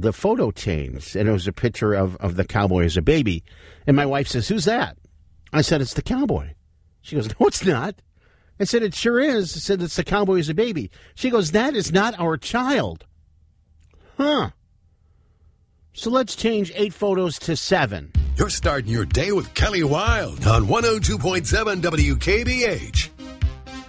the photo changed, and it was a picture of the cowboy as a baby. And my wife says, "Who's that?" I said, "It's the cowboy." She goes, "No, it's not." I said, "It sure is." I said, "It's the cowboy as a baby." She goes, "That is not our child." Huh. So let's change 8 photos to 7. You're starting your day with Kelly Wilde on 102.7 WKBH.